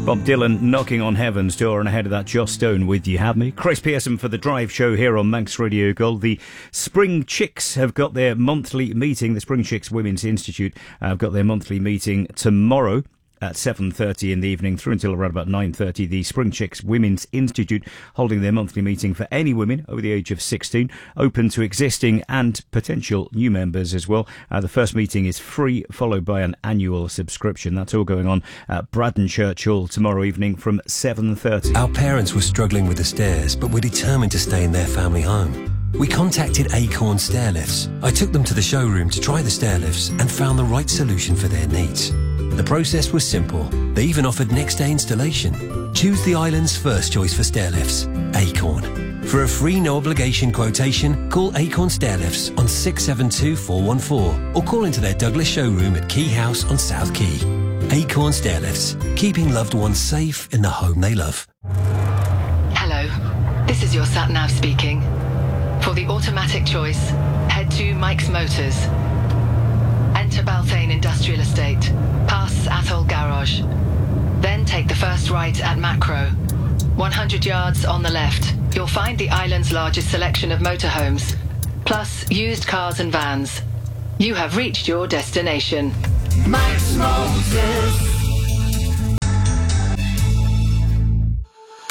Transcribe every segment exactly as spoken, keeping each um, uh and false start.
Bob Dylan, Knocking on Heaven's Door, and ahead of that, Joss Stone with You Have Me. Chris Pearson for the Drive Show here on Manx Radio Gold. The Spring Chicks have got their monthly meeting. The Spring Chicks Women's Institute have got their monthly meeting tomorrow at seven thirty in the evening through until around about nine thirty. The Spring Chicks Women's Institute holding their monthly meeting for any women over the age of sixteen, open to existing and potential new members as well. Uh, the first meeting is free, followed by an annual subscription. That's all going on at Braddon Church Hall tomorrow evening from seven thirty. Our parents were struggling with the stairs, but were determined to stay in their family home. We contacted Acorn Stairlifts. I took them to the showroom to try the stairlifts and found the right solution for their needs. The process was simple. They even offered next day installation. Choose the island's first choice for stairlifts, Acorn. For a free no obligation quotation, call Acorn Stairlifts on six seven two four one four or call into their Douglas showroom at Key House on South Quay. Acorn Stairlifts, keeping loved ones safe in the home they love. Hello, this is your sat-nav speaking. For the automatic choice, head to Mike's Motors. Enter Balthane Industrial Estate, past Athol Garage. Then take the first right at Macro. one hundred yards on the left, you'll find the island's largest selection of motorhomes, plus used cars and vans. You have reached your destination. Mike's Motors.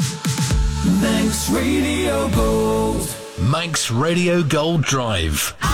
Manx Radio Gold. Manx Radio Gold Drive.